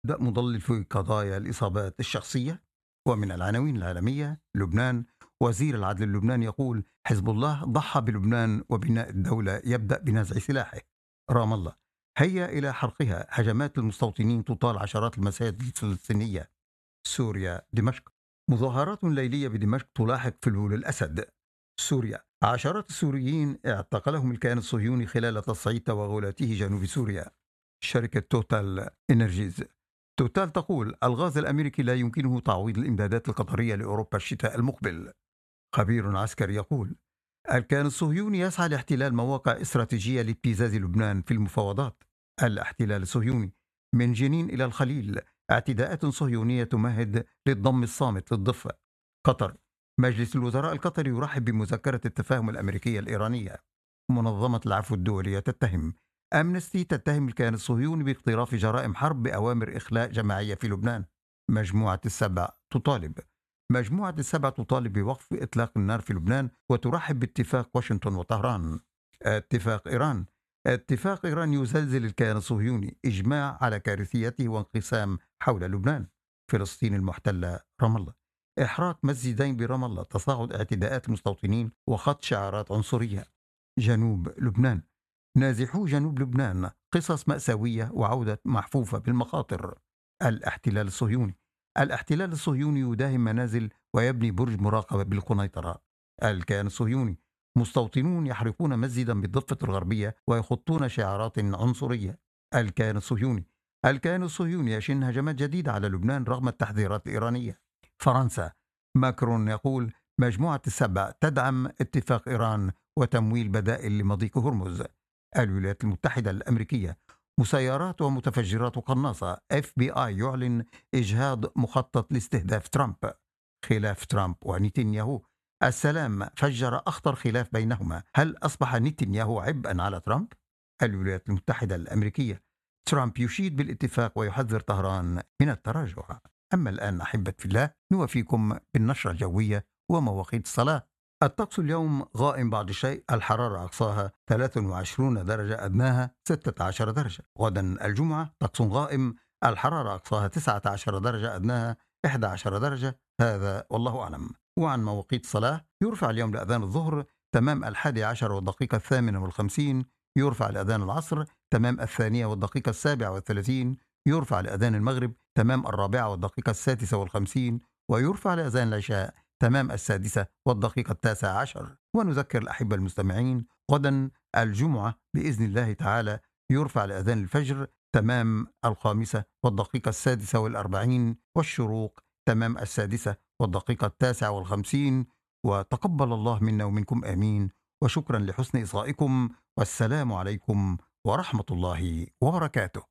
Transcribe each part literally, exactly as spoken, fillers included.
بدأ مضلل في قضايا الإصابات الشخصية. ومن العناوين العالمية: لبنان، وزير العدل اللبناني يقول حزب الله ضحى بلبنان وبناء الدولة يبدأ بنزع سلاحه. رام الله: هيا إلى حرقها، هجمات المستوطنين تطال عشرات المساجد الفلسطينية. سوريا، دمشق: مظاهرات ليلية بدمشق تلاحق فلول الأسد. سوريا: عشرات السوريين اعتقلهم الكيان الصهيوني خلال تصعيد توغلاته جنوب سوريا. شركة توتال إنرجيز: توتال تقول الغاز الأمريكي لا يمكنه تعويض الإمدادات القطرية لأوروبا الشتاء المقبل. خبير عسكري يقول الكيان الصهيوني يسعى لاحتلال مواقع استراتيجية لابتزاز لبنان في المفاوضات. الاحتلال الصهيوني: من جنين إلى الخليل، اعتداءات صهيونية تمهد للضم الصامت للضفة. قطر: مجلس الوزراء القطري يرحب بمذكرة التفاهم الأمريكية الإيرانية. منظمة العفو الدولية تتهم أمنستي تتهم الكيان الصهيوني باقتراف جرائم حرب بأوامر إخلاء جماعية في لبنان. مجموعة السبع تطالب مجموعة السبع تطالب بوقف إطلاق النار في لبنان وترحب باتفاق واشنطن وطهران. اتفاق إيران: اتفاق إيران يزلزل الكيان الصهيوني، إجماع على كارثيته وانقسام حول لبنان. فلسطين المحتلة، رام الله: إحراق مسجدين برام الله، تصاعد اعتداءات المستوطنين وخط شعارات عنصرية. جنوب لبنان: نازحو جنوب لبنان، قصص مأساوية وعودة محفوفة بالمخاطر. الاحتلال الصهيوني: الاحتلال الصهيوني يداهم منازل ويبني برج مراقبة بالقنيطرة. الكيان الصهيوني: مستوطنون يحرقون مسجدا بالضفة الغربية ويخطون شعارات عنصرية. الكيان الصهيوني: الكيان الصهيوني يشن هجمات جديدة على لبنان رغم التحذيرات الإيرانية. فرنسا: ماكرون يقول مجموعة السبع تدعم اتفاق إيران وتمويل بدائل لمضيق هرمز. الولايات المتحدة الأمريكية: مسيرات ومتفجرات قناصة، اف بي اي يعلن إجهاض مخطط لاستهداف ترامب. خلاف ترامب ونتنياهو: السلام فجر أخطر خلاف بينهما، هل أصبح نتنياهو عبئا على ترامب؟ الولايات المتحدة الأمريكية: ترامب يشيد بالاتفاق ويحذر طهران من التراجع. أما الآن أحبة في الله، نوفيكم بالنشرة الجوية ومواقيت الصلاة. الطقس اليوم غائم بعض الشيء، الحرارة أقصاها ثلاثة وعشرين درجة، أدناها ستة عشر درجة. غدا الجمعة طقس غائم، الحرارة أقصاها تسعة عشر درجة، أدناها إحدى عشرة درجة. هذا والله أعلم. وعن مواقيت الصلاة: يرفع اليوم لأذان الظهر تمام الحادي عشر والدقيقة الثامنة والخمسين، يرفع لأذان العصر تمام الثانية والدقيقة السابعة والثلاثين، يرفع لأذان المغرب تمام الرابعة والدقيقة السادسة والخمسين، ويرفع لأذان العشاء تمام السادسة والدقيقة التاسعة عشر. ونذكر الأحبة المستمعين غدا الجمعة بإذن الله تعالى يرفع لأذان الفجر تمام الخامسة والدقيقة السادسة والأربعين، والشروق تمام السادسة والدقيقة التاسعة والخمسين. وتقبل الله منا ومنكم آمين، وشكرا لحسن إصغائكم، والسلام عليكم ورحمة الله وبركاته.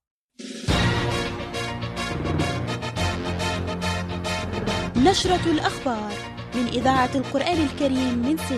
نشرة الأخبار من إذاعة القرآن الكريم من سيناء.